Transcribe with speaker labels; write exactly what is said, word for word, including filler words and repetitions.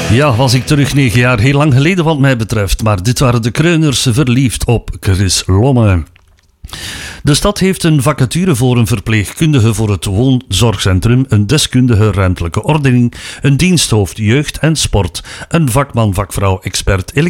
Speaker 1: Ja, was ik terug negen jaar. Heel lang geleden wat mij betreft. Maar dit waren de Kreuners, verliefd op Chris Lomme. De stad heeft een vacature voor een verpleegkundige voor het woonzorgcentrum, een deskundige ruimtelijke ordening, een diensthoofd jeugd en sport, een vakman-vakvrouw-expert